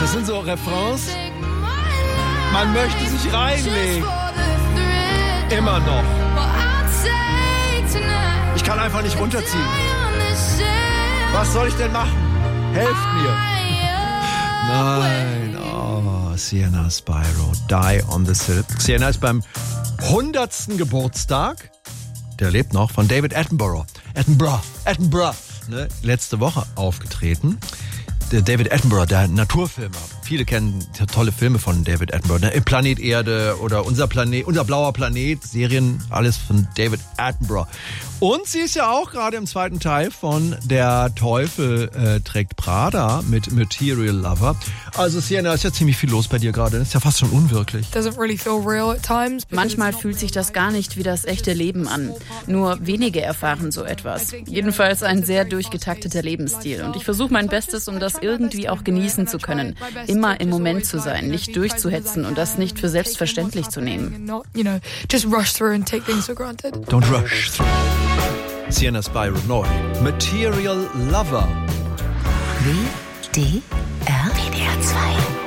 Das sind so Refrains, man möchte sich reinlegen. Immer noch. Ich kann einfach nicht runterziehen. Was soll ich denn machen? Helft mir. Nein, Sienna Spyro, Die on the Silk. Sienna ist beim 100. Geburtstag, der lebt noch, von David Attenborough. Attenborough, ne, letzte Woche aufgetreten. Der David Attenborough, der Naturfilmer. Viele kennen tolle Filme von David Attenborough. Ne? Planet Erde oder Unser blauer Planet, Serien, alles von David Attenborough. Und sie ist ja auch gerade im zweiten Teil von Der Teufel trägt Prada mit Material Lover. Also Sienna, ist ja ziemlich viel los bei dir gerade. Das ist ja fast schon unwirklich. Manchmal fühlt sich das gar nicht wie das echte Leben an. Nur wenige erfahren so etwas. Jedenfalls ein sehr durchgetakteter Lebensstil. Und ich versuche mein Bestes, um das irgendwie auch genießen zu können. Immer im Moment zu sein, nicht durchzuhetzen und das nicht für selbstverständlich zu nehmen. Don't rush through. Sienna Spyro neu. Material Lover. WDR 2